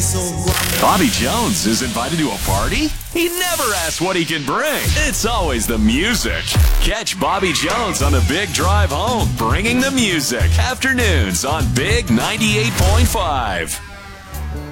Bobby Jones is invited to a party? He never asks what he can bring. It's always the music. Catch Bobby Jones on the Big Drive Home, bringing the music. Afternoons on Big 98.5.